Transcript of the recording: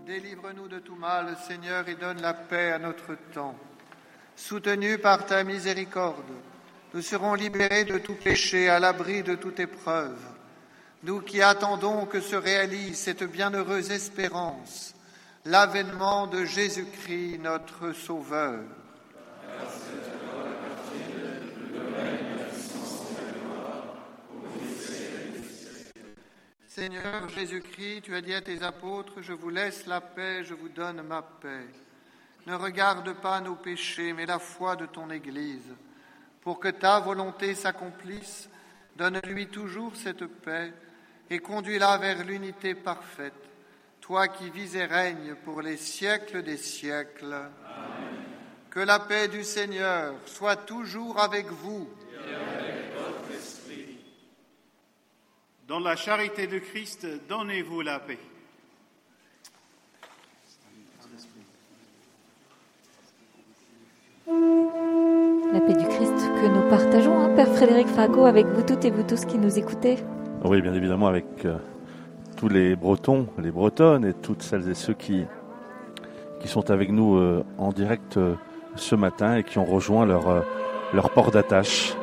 Délivre-nous de tout mal, Seigneur, et donne la paix à notre temps. Soutenus par ta miséricorde, nous serons libérés de tout péché, à l'abri de toute épreuve. Nous qui attendons que se réalise cette bienheureuse espérance, l'avènement de Jésus-Christ, notre Sauveur. Seigneur Jésus-Christ, tu as dit à tes apôtres, « Je vous laisse la paix, je vous donne ma paix. » Ne regarde pas nos péchés, mais la foi de ton Église. Pour que ta volonté s'accomplisse, donne-lui toujours cette paix et conduis-la vers l'unité parfaite, toi qui vis et règnes pour les siècles des siècles. Amen. Que la paix du Seigneur soit toujours avec vous. Et avec votre esprit. Dans la charité de Christ, donnez-vous la paix. La paix du Christ que nous partageons, Père Frédéric Fagot, avec vous toutes et vous tous qui nous écoutez. Oui, bien évidemment, avec tous les Bretons, les Bretonnes et toutes celles et ceux qui sont avec nous en direct ce matin et qui ont rejoint leur port d'attache.